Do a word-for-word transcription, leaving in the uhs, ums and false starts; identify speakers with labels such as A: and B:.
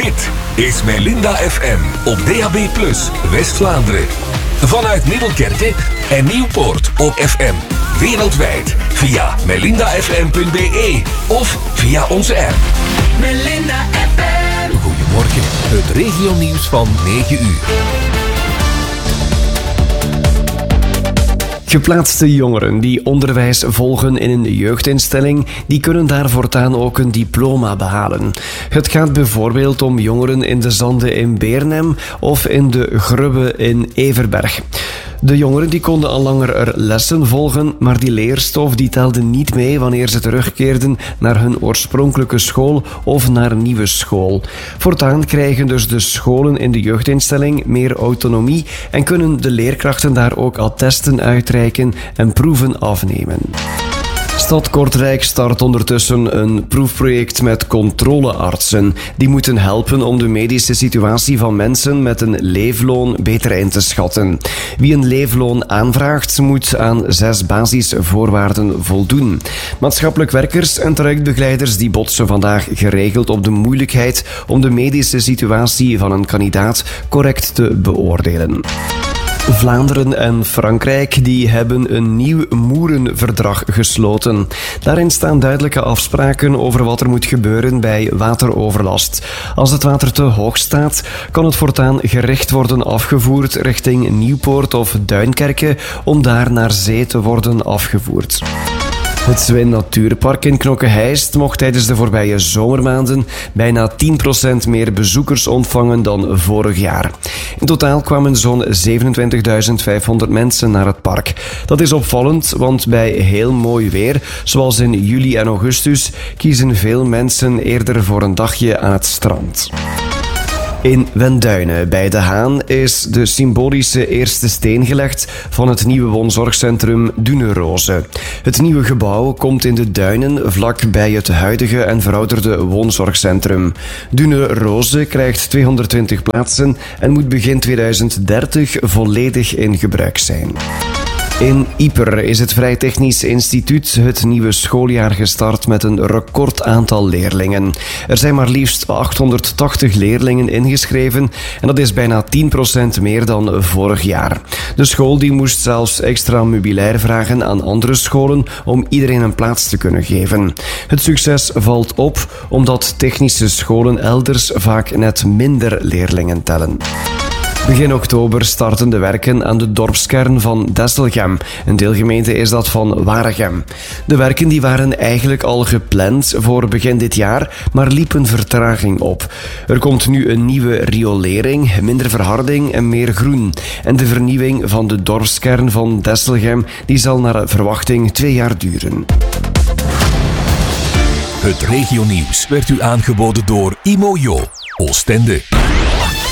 A: Dit is Melinda F M op D A B plus, West-Vlaanderen. Vanuit Middelkerke en Nieuwpoort op F M. Wereldwijd via melinda f m punt b e of via onze app.
B: Melinda F M.
A: Goedemorgen, het regionieuws van negen uur.
C: Geplaatste jongeren die onderwijs volgen in een jeugdinstelling, die kunnen daar voortaan ook een diploma behalen. Het gaat bijvoorbeeld om jongeren in de Zanden in Beernem of in de Grubbe in Everberg. De jongeren die konden al langer er lessen volgen, maar die leerstof die telde niet mee wanneer ze terugkeerden naar hun oorspronkelijke school of naar een nieuwe school. Voortaan krijgen dus de scholen in de jeugdinstelling meer autonomie en kunnen de leerkrachten daar ook attesten uitreiken en proeven afnemen. Stad Kortrijk start ondertussen een proefproject met controleartsen. Die moeten helpen om de medische situatie van mensen met een leefloon beter in te schatten. Wie een leefloon aanvraagt, moet aan zes basisvoorwaarden voldoen. Maatschappelijk werkers en trajectbegeleiders die botsen vandaag geregeld op de moeilijkheid om de medische situatie van een kandidaat correct te beoordelen. Vlaanderen en Frankrijk die hebben een nieuw Moerenverdrag gesloten. Daarin staan duidelijke afspraken over wat er moet gebeuren bij wateroverlast. Als het water te hoog staat, kan het voortaan gericht worden afgevoerd richting Nieuwpoort of Duinkerke om daar naar zee te worden afgevoerd. Het Zwin Natuurpark in Knokke-Heist mocht tijdens de voorbije zomermaanden bijna tien procent meer bezoekers ontvangen dan vorig jaar. In totaal kwamen zo'n zevenentwintigduizend vijfhonderd mensen naar het park. Dat is opvallend, want bij heel mooi weer, zoals in juli en augustus, kiezen veel mensen eerder voor een dagje aan het strand. In Wenduinen bij De Haan is de symbolische eerste steen gelegd van het nieuwe woonzorgcentrum Duneroze. Het nieuwe gebouw komt in de duinen vlak bij het huidige en verouderde woonzorgcentrum. Duneroze krijgt tweehonderdtwintig plaatsen en moet begin tweeduizend dertig volledig in gebruik zijn. In Ieper is het Vrij Technisch Instituut het nieuwe schooljaar gestart met een record aantal leerlingen. Er zijn maar liefst achthonderdtachtig leerlingen ingeschreven en dat is bijna tien procent meer dan vorig jaar. De school die moest zelfs extra meubilair vragen aan andere scholen om iedereen een plaats te kunnen geven. Het succes valt op omdat technische scholen elders vaak net minder leerlingen tellen. Begin oktober starten de werken aan de dorpskern van Desselgem. Een deelgemeente is dat van Waregem. De werken die waren eigenlijk al gepland voor begin dit jaar, maar liepen vertraging op. Er komt nu een nieuwe riolering, minder verharding en meer groen. En de vernieuwing van de dorpskern van Desselgem die zal naar verwachting twee jaar duren.
A: Het regionieuws werd u aangeboden door Imojo, Oostende.